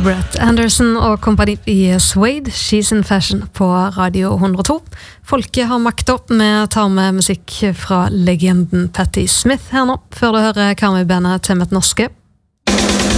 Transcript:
Brett Anderson og kompani i Suede, She's in Fashion på Radio 102. Folket har makta, vi tar med musikk fra legenden Patti Smith her nå, før du hører Karmøy-bandet Temmet Norske.